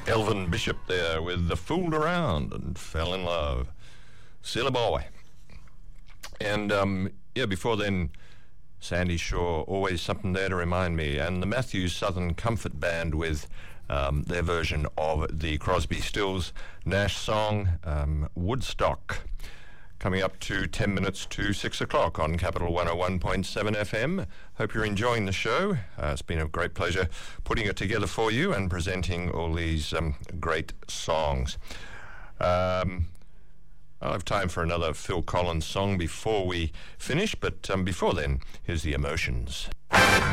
Elvin Bishop there with the Fooled Around and Fell in Love. Silly Boy. And before then, Sandy Shaw, Always Something There to Remind Me, and the Matthews Southern Comfort Band with their version of the Crosby, Stills, Nash song, Woodstock. Coming up to 10 minutes to 6 o'clock on Capital 101.7 FM. Hope you're enjoying the show. It's been a great pleasure putting it together for you and presenting all these great songs. I'll have time for another Phil Collins song before we finish, but before then, here's The Emotions.